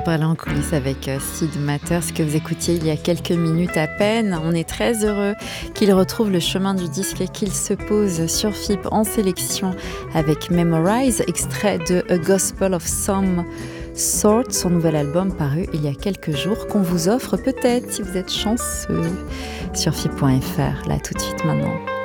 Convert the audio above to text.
parlait en coulisses avec Sid Matters que vous écoutiez il y a quelques minutes à peine. On est très heureux qu'il retrouve le chemin du disque et qu'il se pose sur FIP en sélection avec Memorize, extrait de A Gospel of Some Sort, son nouvel album paru il y a quelques jours, qu'on vous offre peut-être si vous êtes chanceux sur FIP.fr, là tout de suite maintenant.